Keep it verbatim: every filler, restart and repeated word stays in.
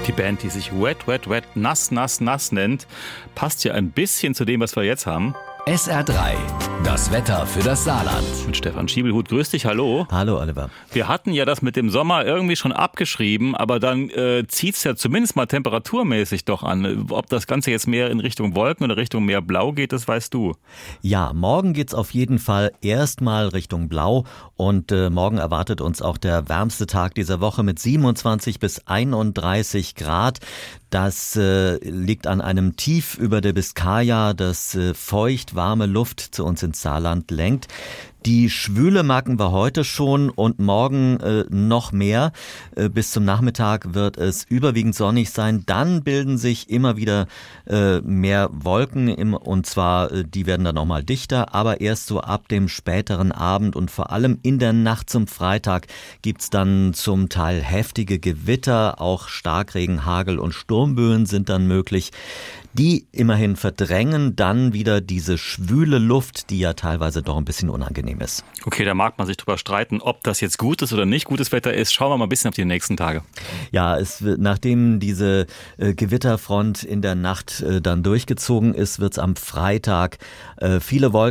Die Band, die sich Wet, Wet, Wet, Nass, Nass, Nass nennt, passt ja ein bisschen zu dem, was wir jetzt haben. S R drei, das Wetter für das Saarland. Mit Stefan Schiebelhut, grüß dich, hallo. Hallo Oliver. Wir hatten ja das mit dem Sommer irgendwie schon abgeschrieben, aber dann äh, zieht es ja zumindest mal temperaturmäßig doch an. Ob das Ganze jetzt mehr in Richtung Wolken oder Richtung mehr Blau geht, das weißt du. Ja, morgen geht's auf jeden Fall erstmal Richtung Blau und äh, morgen erwartet uns auch der wärmste Tag dieser Woche mit siebenundzwanzig bis einunddreißig Grad. Das äh, liegt an einem Tief über der Biskaya, das äh, feucht warme Luft zu uns ins Saarland lenkt. Die Schwüle merken wir heute schon und morgen äh, noch mehr. Äh, bis zum Nachmittag wird es überwiegend sonnig sein. Dann bilden sich immer wieder äh, mehr Wolken im, und zwar äh, die werden dann nochmal dichter, aber erst so ab dem späteren Abend und vor allem in der Nacht zum Freitag gibt's dann zum Teil heftige Gewitter, auch Starkregen, Hagel und Sturmböen sind dann möglich. Die immerhin verdrängen dann wieder diese schwüle Luft, die ja teilweise doch ein bisschen unangenehm ist. Okay, da mag man sich drüber streiten, ob das jetzt gutes oder nicht gutes Wetter ist. Schauen wir mal ein bisschen auf die nächsten Tage. Ja, es wird, nachdem diese äh, Gewitterfront in der Nacht äh, dann durchgezogen ist, wird's am Freitag äh, viele Wolken